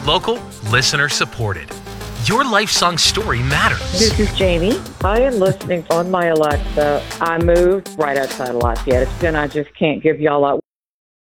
Local, listener supported. Your life song story matters. This is Jamie. I am listening on my Alexa. I moved right outside of Lafayette. I just can't give y'all up.